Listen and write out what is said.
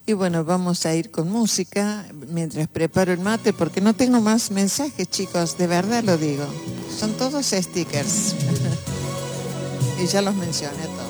Y bueno, vamos a ir con música mientras preparo el mate, porque no tengo más mensajes, chicos, de verdad lo digo. Son todos stickers. Y ya los mencioné todos.